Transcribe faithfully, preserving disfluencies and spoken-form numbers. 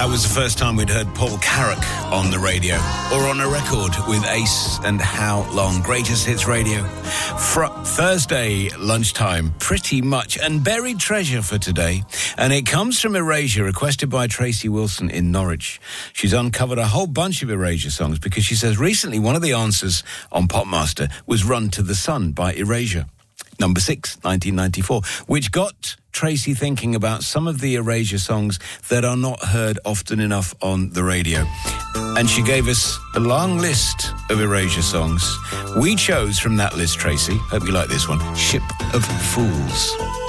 That was the first time we'd heard Paul Carrack on the radio, or on a record with Ace and How Long. Greatest Hits Radio. Fr- Thursday lunchtime, pretty much, and buried treasure for today. And it comes from Erasure, requested by Tracy Wilson in Norwich. She's uncovered a whole bunch of Erasure songs because she says recently one of the answers on Popmaster was Run to the Sun by Erasure. Number six, nineteen ninety-four, which got Tracy thinking about some of the Erasure songs that are not heard often enough on the radio. And she gave us a long list of Erasure songs. We chose from that list, Tracy, hope you like this one, Ship of Fools.